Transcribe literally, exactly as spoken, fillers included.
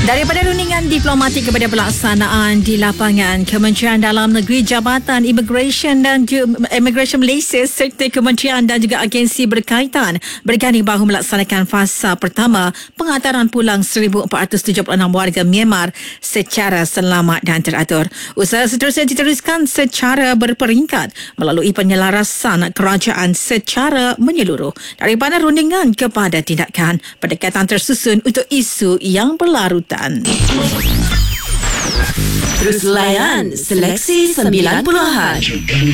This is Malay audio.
Daripada rundingan diplomatik kepada pelaksanaan di lapangan, Kementerian Dalam Negeri, Jabatan Immigration dan Immigration Malaysia serta kementerian dan juga agensi berkaitan berganding bahu melaksanakan fasa pertama penghantaran pulang seribu empat ratus tujuh puluh enam warga Myanmar secara selamat dan teratur. Usaha seterusnya diteruskan secara berperingkat melalui penyelarasan kerajaan secara menyeluruh daripada rundingan kepada tindakan. Pendekatan tersusun untuk isu yang berlarutan. Terus layan Seleksi sembilan puluhan.